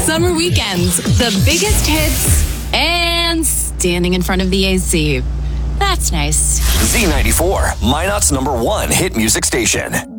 summer weekends, the biggest hits, and standing in front of the AC. That's nice. Z94, Minot's #1 hit music station.